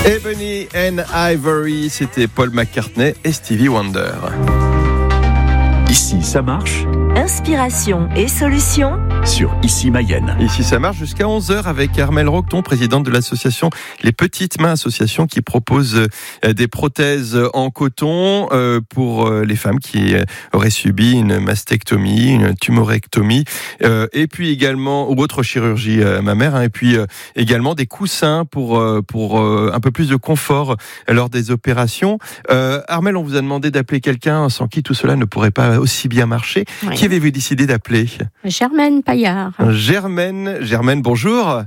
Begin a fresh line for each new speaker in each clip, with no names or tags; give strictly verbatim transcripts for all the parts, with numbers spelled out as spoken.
Ebony and Ivory, c'était Paul McCartney et Stevie Wonder.
Ici, ça marche.
Inspiration et solutions
Sur Ici Mayenne.
Ici, ça marche jusqu'à onze heures avec Armelle Roqueton, présidente de l'association Les Petites Mains, association qui propose des prothèses en coton pour les femmes qui auraient subi une mastectomie, une tumorectomie, et puis également, ou autre chirurgie mammaire, et puis également des coussins pour, pour un peu plus de confort lors des opérations. Armelle, on vous a demandé d'appeler quelqu'un sans qui tout cela ne pourrait pas aussi bien marcher. Oui. Qui avez-vous décidé d'appeler ?
Germaine Paillard.
Germaine, Germaine, bonjour.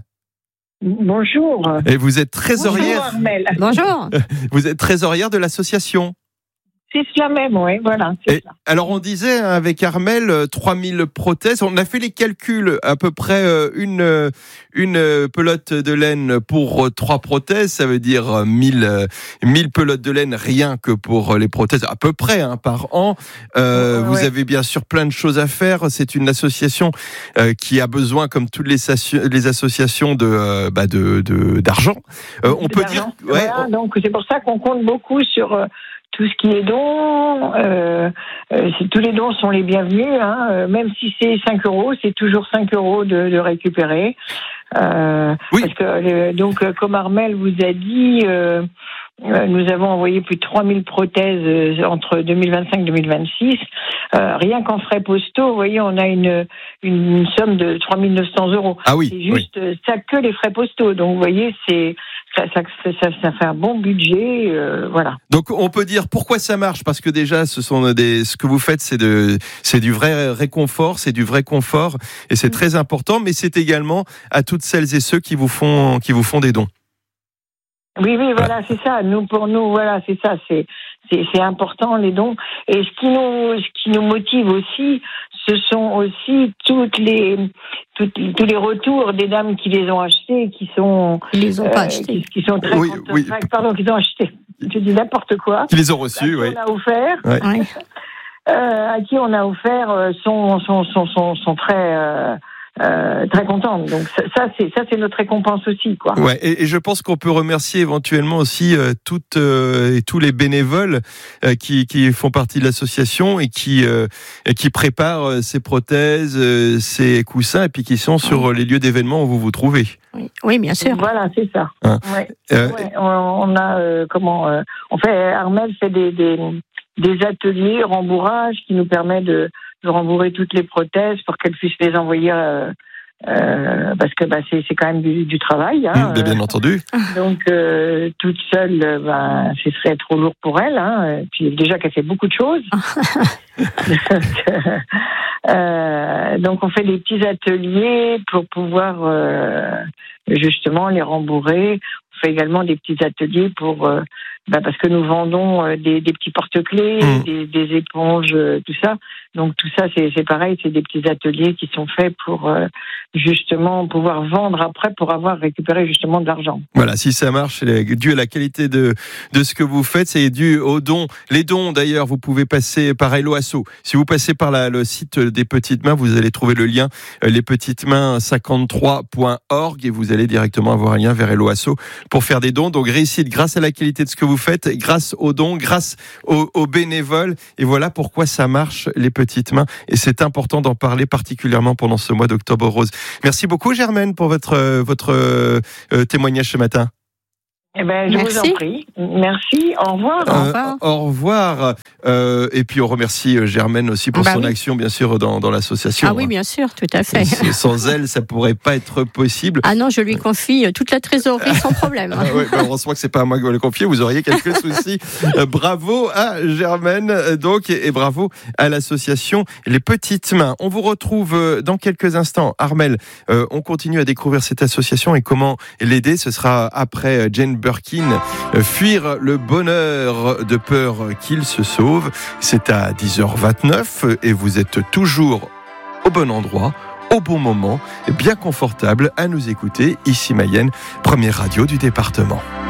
Bonjour.
Et vous êtes trésorière.
Bonjour. Bonjour.
Vous êtes trésorière de l'association.
C'est cela même, oui, voilà. C'est
Et
cela.
Alors on disait hein, avec Armelle trois mille prothèses. On a fait les calculs, à peu près une une pelote de laine pour trois prothèses, ça veut dire mille mille pelotes de laine rien que pour les prothèses, à peu près hein, par an. Euh, ouais. Vous avez bien sûr plein de choses à faire. C'est une association euh, qui a besoin, comme toutes les, associ- les associations, de euh, bah de, de d'argent. Euh, on
de
peut
l'argent.
dire. Ouais,
voilà,
on...
Donc c'est pour ça qu'on compte beaucoup sur. Euh, Tout ce qui est dons, euh, euh, tous les dons sont les bienvenus. Hein, euh, même si c'est cinq euros, c'est toujours cinq euros de, de récupérer. Euh, oui. Parce que euh, donc, comme Armelle vous a dit, euh, euh, nous avons envoyé plus de trois mille prothèses euh, entre deux mille vingt-cinq et deux mille vingt-six. Euh, rien qu'en frais postaux, vous voyez, on a une, une somme de trois mille neuf cents euros.
Ah oui.
C'est juste
oui.
ça que les frais postaux. Donc, vous voyez, c'est Ça, ça, ça, ça fait un bon budget, euh, voilà.
Donc on peut dire pourquoi ça marche, parce que déjà ce sont des, ce que vous faites, c'est de, c'est du vrai réconfort, c'est du vrai confort, et c'est mmh. très important. Mais c'est également à toutes celles et ceux qui vous font, qui vous font des dons.
Oui, oui, voilà, c'est ça. Nous, pour nous, voilà, c'est ça. C'est, c'est, c'est important les dons. Et ce qui nous, ce qui nous motive aussi, ce sont aussi toutes les, toutes, tous les retours des dames qui les ont achetés, qui sont,
ils les ont
euh,
pas achetés,
qui, qui sont très
oui,
contents.
oui.
Pardon, qu'ils ont acheté. Je dis n'importe quoi.
Qui les ont reçus, oui.
On a offert.
Ouais.
Oui.
Euh, à qui on a offert euh, sont, sont, sont, sont, sont très. Euh, Euh, très contente. Donc ça, ça c'est ça c'est notre récompense aussi, quoi.
Ouais, et, et je pense qu'on peut remercier éventuellement aussi euh, toutes euh, et tous les bénévoles euh, qui qui font partie de l'association et qui euh, et qui préparent euh, ces prothèses, euh, ces coussins, et puis qui sont sur oui. les lieux d'événements où vous vous trouvez.
Oui, oui bien sûr.
Voilà, c'est ça.
Hein
ouais.
Euh,
ouais, on, on a euh, comment euh, on fait. Armelle fait des des des ateliers rembourrage qui nous permet de de rembourrer toutes les prothèses pour qu'elles puissent les envoyer euh, euh, parce que bah, c'est, c'est quand même du, du travail. Hein,
mmh, bien entendu.
Donc euh, toute seule, bah, ce serait trop lourd pour elle. Hein, et puis déjà qu'elle fait beaucoup de choses. donc, euh, donc on fait des petits ateliers pour pouvoir euh, justement les rembourrer. On fait également des petits ateliers pour euh, bah, parce que nous vendons euh, des, des petits porte-clés, mmh. des, des éponges, euh, tout ça. Donc tout ça, c'est, c'est pareil, c'est des petits ateliers qui sont faits pour euh, justement pouvoir vendre après pour avoir récupéré justement de l'argent.
Voilà, si ça marche, c'est dû à la qualité de de ce que vous faites, c'est dû aux dons. Les dons, d'ailleurs, vous pouvez passer par Hello Asso. Si vous passez par la, le site des Petites Mains, vous allez trouver le lien euh, les petites mains cinquante-trois point org et vous allez directement avoir un lien vers Hello Asso pour faire des dons. Donc réussite grâce à la qualité de ce que vous faites, grâce aux dons, grâce aux, aux bénévoles. Et voilà pourquoi ça marche, les Petites Mains. Et c'est important d'en parler particulièrement pendant ce mois d'Octobre Rose. Merci beaucoup Germaine pour votre, votre euh, témoignage ce matin.
Eh ben, je Merci. vous en prie. Merci. Au revoir.
Euh, au revoir. Au revoir. Euh, et puis on remercie Germaine aussi pour bah son oui. action, bien sûr, dans, dans l'association.
Ah oui, bien sûr, tout à fait.
Sans elle, ça pourrait pas être possible.
Ah non, je lui confie toute la trésorerie sans problème.
Ah ouais, bah heureusement que c'est pas à moi que vous le confiez, vous auriez quelques soucis. Euh, bravo à Germaine, donc, et, et bravo à l'association Les Petites Mains. On vous retrouve dans quelques instants. Armelle, euh, on continue à découvrir cette association et comment l'aider. Ce sera après Jane Birkin, fuir le bonheur de peur qu'il se sauve. C'est à dix heures vingt-neuf et vous êtes toujours au bon endroit, au bon moment, bien confortable à nous écouter. Ici Mayenne, première radio du département.